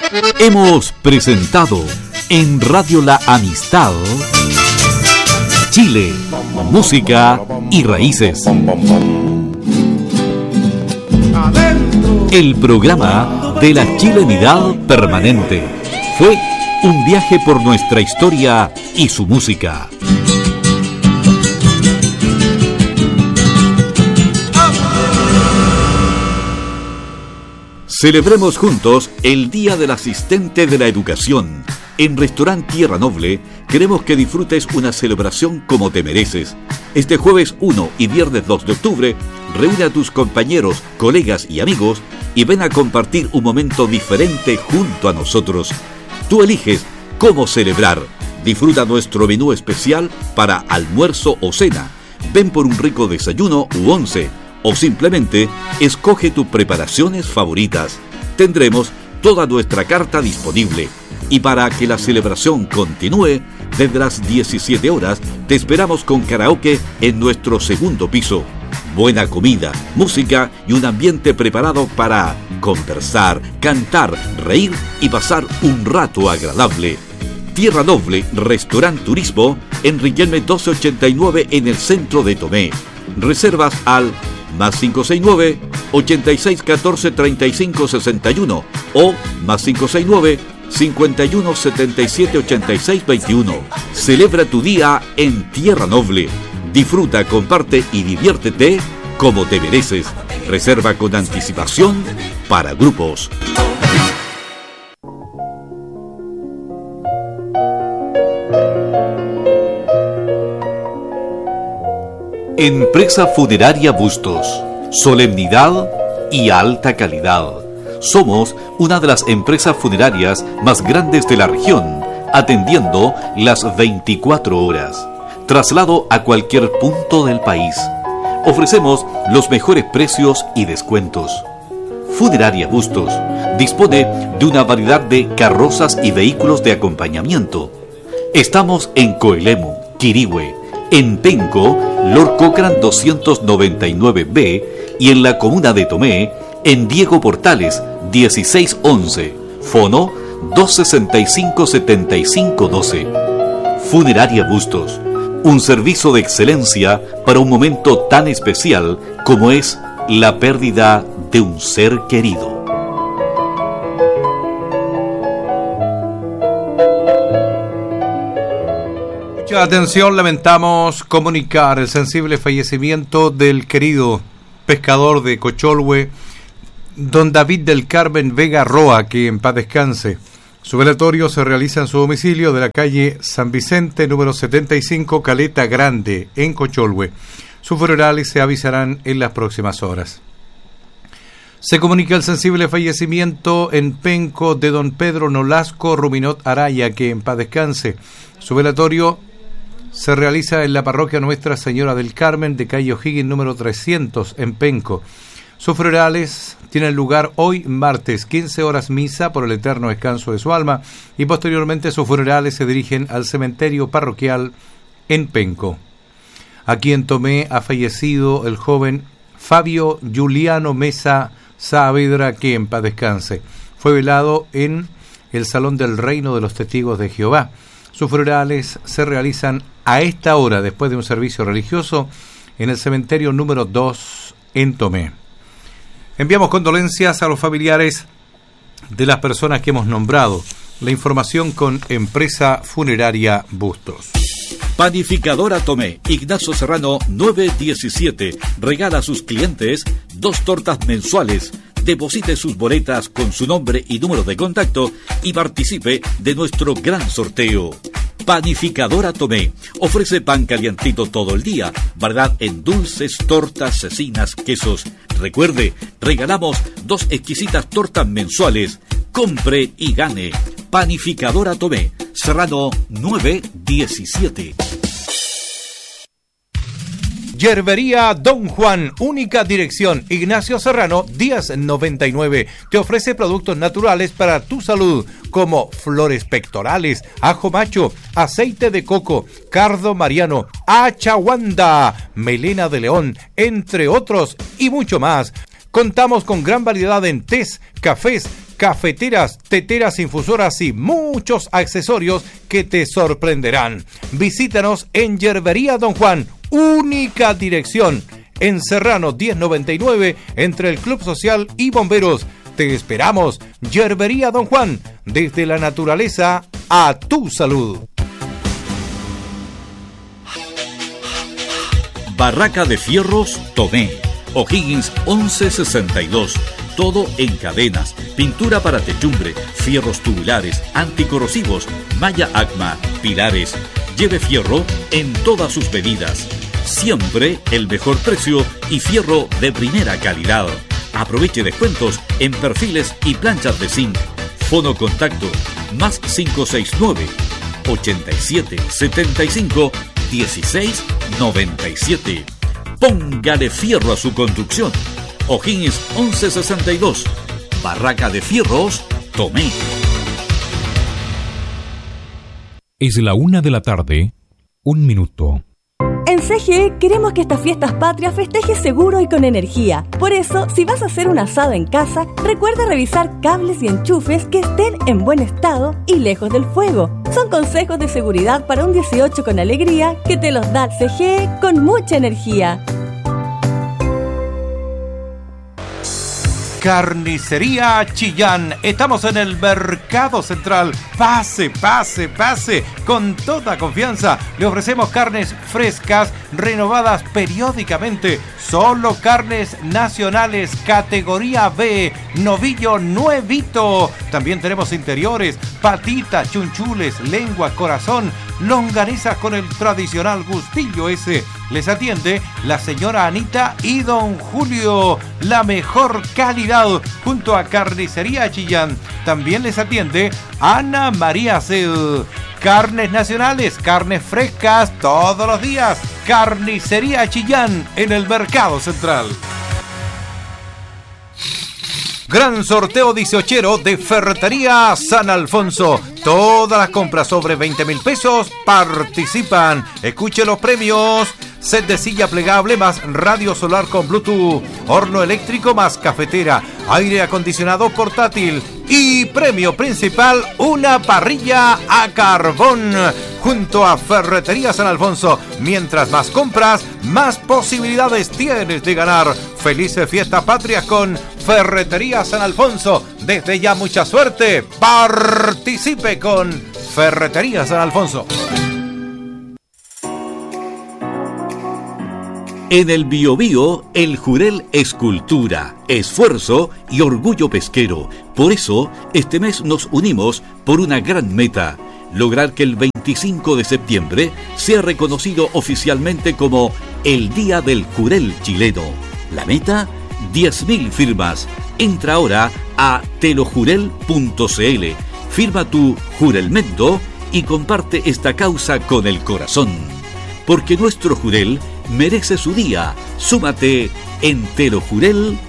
Hemos presentado en Radio La Amistad Chile, música y raíces. El programa de la chilenidad permanente. Fue un viaje por nuestra historia y su música. Celebremos juntos el Día del Asistente de la Educación. En Restaurant Tierra Noble queremos que disfrutes una celebración como te mereces. Este jueves 1 y viernes 2 de octubre, reúne a tus compañeros, colegas y amigos y ven a compartir un momento diferente junto a nosotros. Tú eliges cómo celebrar. Disfruta nuestro menú especial para almuerzo o cena. Ven por un rico desayuno u once. O simplemente escoge tus preparaciones favoritas. Tendremos toda nuestra carta disponible. Y para que la celebración continúe, desde las 17 horas te esperamos con karaoke en nuestro segundo piso. Buena comida, música y un ambiente preparado para conversar, cantar, reír y pasar un rato agradable. Tierra Noble, Restaurant Turismo, en Riquelme 1289 en el centro de Tomé. Reservas al más 569-8614-3561 o más 569-5177-8621. Celebra tu día en Tierra Noble. Disfruta, comparte y diviértete como te mereces. Reserva con anticipación para grupos. Empresa Funeraria Bustos. Solemnidad y alta calidad. Somos una de las empresas funerarias más grandes de la región, atendiendo las 24 horas. Traslado a cualquier punto del país. Ofrecemos los mejores precios y descuentos. Funeraria Bustos dispone de una variedad de carrozas y vehículos de acompañamiento. Estamos en Coelemu, Quirihue, en Penco, Lord Cochrane 299B y en la comuna de Tomé, en Diego Portales 1611, fono 265-7512. Funeraria Bustos, un servicio de excelencia para un momento tan especial como es la pérdida de un ser querido. Mucha atención, lamentamos comunicar el sensible fallecimiento del querido pescador de Cocholhue, don David del Carmen Vega Roa, que en paz descanse. Su velatorio se realiza en su domicilio de la calle San Vicente, número 75, Caleta Grande, en Cocholhue. Sus funerales se avisarán en las próximas horas. Se comunica el sensible fallecimiento en Penco de don Pedro Nolasco Ruminot Araya, que en paz descanse. Su velatorio se realiza en la parroquia Nuestra Señora del Carmen de calle O'Higgins número 300 en Penco. Sus funerales tienen lugar hoy martes, 15 horas misa por el eterno descanso de su alma, y posteriormente sus funerales se dirigen al cementerio parroquial en Penco. Aquí en Tomé ha fallecido el joven Fabio Juliano Mesa Saavedra, que en paz descanse. Fue velado en el Salón del Reino de los Testigos de Jehová. Sus funerales se realizan a esta hora, después de un servicio religioso, en el cementerio número 2 en Tomé. Enviamos condolencias a los familiares de las personas que hemos nombrado. La información con Empresa Funeraria Bustos. Panificadora Tomé, Ignacio Serrano 917. Regala a sus clientes 2 tortas mensuales. Deposite sus boletas con su nombre y número de contacto y participe de nuestro gran sorteo. Panificadora Tomé ofrece pan calientito todo el día, variedad en dulces, tortas, cecinas, quesos. Recuerde, regalamos 2 exquisitas tortas mensuales. Compre y gane. Panificadora Tomé, Serrano 917. Yerbería Don Juan, única dirección, Ignacio Serrano 1099. Te ofrece productos naturales para tu salud, como flores pectorales, ajo macho, aceite de coco, cardo mariano, achaguanda, melena de león, entre otros y mucho más. Contamos con gran variedad en tés, cafés, cafeteras, teteras, infusoras y muchos accesorios que te sorprenderán. Visítanos en Yerbería Don Juan, única dirección en Serrano 1099 entre el Club Social y Bomberos. Te esperamos, Yerbería Don Juan, desde la naturaleza a tu salud. Barraca de Fierros Tomé, O'Higgins 1162. Todo en cadenas, pintura para techumbre, fierros tubulares, anticorrosivos, malla ACMA, pilares. Lleve fierro en todas sus medidas. Siempre el mejor precio y fierro de primera calidad. Aproveche descuentos en perfiles y planchas de zinc. Fono contacto más 569 87 75 16 97. Póngale fierro a su construcción. O'Higgins 1162. Barraca de Fierros Tomé. Es la 1:00 p.m, 1 minuto. En CGE queremos que estas fiestas patrias festejes seguro y con energía. Por eso, si vas a hacer un asado en casa, recuerda revisar cables y enchufes que estén en buen estado y lejos del fuego. Son consejos de seguridad para un 18 con alegría que te los da CGE con mucha energía. Carnicería Chillán. Estamos en el Mercado Central. Pase, pase, pase. Con toda confianza le ofrecemos carnes frescas, renovadas periódicamente. Solo carnes nacionales, categoría B. Novillo nuevito. También tenemos interiores, patitas, chunchules, lengua, corazón, longanizas con el tradicional gustillo ese. Les atiende la señora Anita y don Julio. La mejor calidad junto a Carnicería Chillán. También les atiende Ana María Ced. Carnes nacionales, carnes frescas todos los días. Carnicería Chillán en el Mercado Central. Gran sorteo 18 de Ferretería San Alfonso. Todas las compras sobre 20,000 pesos participan. Escuche los premios. Set de silla plegable más radio solar con Bluetooth. Horno eléctrico más cafetera. Aire acondicionado portátil. Y premio principal, una parrilla a carbón. Junto a Ferretería San Alfonso. Mientras más compras, más posibilidades tienes de ganar. Felices fiestas patrias con Ferretería San Alfonso. Desde ya mucha suerte. Participe con Ferretería San Alfonso. En el Biobío, el Jurel es cultura, esfuerzo y orgullo pesquero. Por eso, este mes nos unimos por una gran meta: lograr que el 25 de septiembre sea reconocido oficialmente como el Día del Jurel chileno. La meta, 10.000 firmas. Entra ahora a telojurel.cl, firma tu jurelmento y comparte esta causa con el corazón. Porque nuestro jurel merece su día. Súmate en telojurel.cl.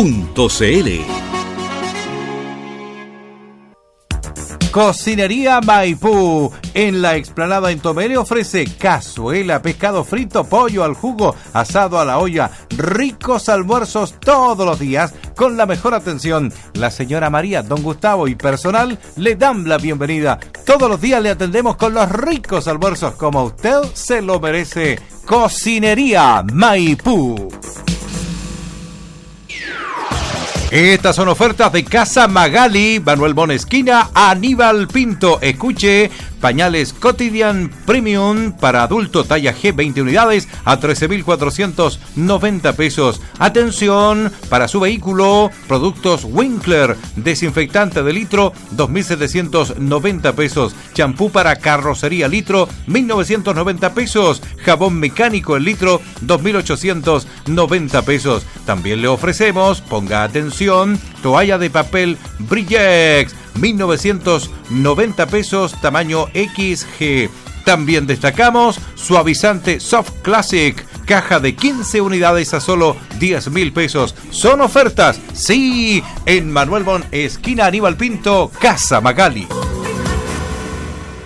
Cocinería Maipú, en la explanada en Tomé, le ofrece cazuela, pescado frito, pollo al jugo, asado a la olla, ricos almuerzos todos los días con la mejor atención. La señora María, don Gustavo y personal le dan la bienvenida. Todos los días le atendemos con los ricos almuerzos como usted se lo merece. Cocinería Maipú. Estas son ofertas de Casa Magali, Manuel Bon esquina Aníbal Pinto. Escuche, pañales Cotidian Premium para adulto talla G 20 unidades a 13.490 pesos. Atención, para su vehículo, productos Winkler, desinfectante de litro 2.790 pesos. Champú para carrocería litro 1.990 pesos. Jabón mecánico el litro 2.890 pesos. También le ofrecemos, ponga atención, toalla de papel Brillex 1.990 pesos, tamaño XG. También destacamos suavizante Soft Classic, caja de 15 unidades a solo 10.000 pesos. Son ofertas, sí, en Manuel Bon esquina Aníbal Pinto, Casa Magali.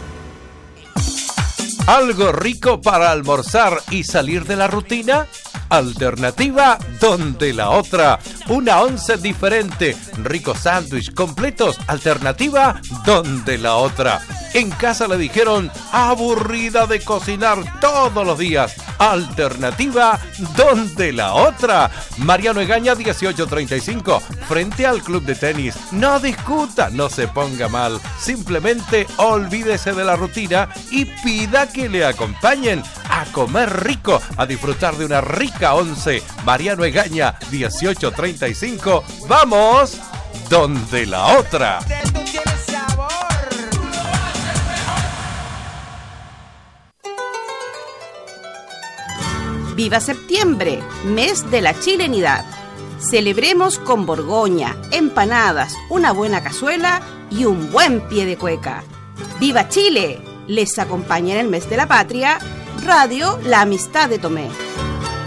¿Algo rico para almorzar y salir de la rutina? Alternativa donde la otra. Una once diferente. Ricos sándwich completos. Alternativa donde la otra. En casa le dijeron aburrida de cocinar todos los días. Alternativa donde la otra. Mariano Egaña 1835, frente al club de tenis. No discuta, no se ponga mal. Simplemente olvídese de la rutina y pida que le acompañen a comer rico, a disfrutar de una rica once. Mariano Egaña 1835. Vamos donde la otra. Viva septiembre, mes de la chilenidad. Celebremos con borgoña, empanadas, una buena cazuela y un buen pie de cueca. ¡Viva Chile! Les acompaña en el mes de la patria Radio La Amistad de Tomé.